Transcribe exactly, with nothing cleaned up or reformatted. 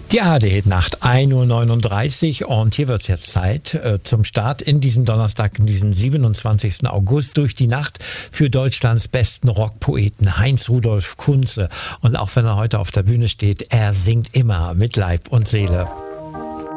Die A R D-Nacht, ein Uhr neununddreißig, und hier wird es jetzt Zeit äh, zum Start in diesen Donnerstag, in diesen siebenundzwanzigsten August durch die Nacht für Deutschlands besten Rockpoeten Heinz Rudolf Kunze. Und auch wenn er heute auf der Bühne steht, er singt immer mit Leib und Seele.